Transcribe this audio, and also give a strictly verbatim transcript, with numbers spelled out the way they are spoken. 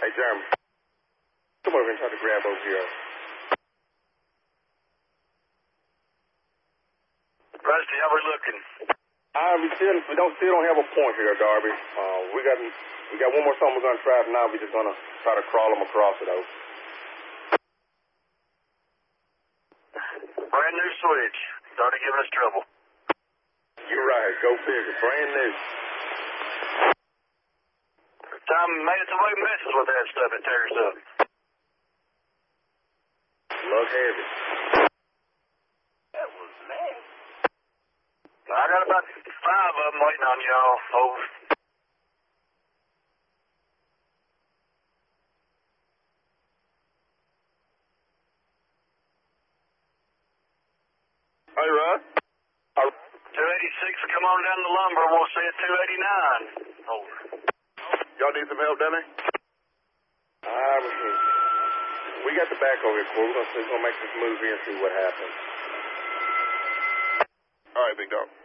Hey, Jeremy. Come over and try to grab over here. Rusty, how we looking? Uh, we still we don't still don't have a point here, Darby. Uh, we got we got one more something we're gonna try now. We're just gonna try to crawl them across it, though. Brand new switch. Started giving us trouble. You're right. Go figure. Brand new. Time made it to way messes with that stuff. It tears up. Look heavy. That was mad. I got about five of them waiting on y'all. Over. Hey, Rod. two eighty-six, come on down to lumber. We'll see at two eighty-nine. Over. Y'all need some help down there? Uh, we got the backhoe here, Corey. We're gonna, we're gonna make this move here and see what happens. All right, big dog.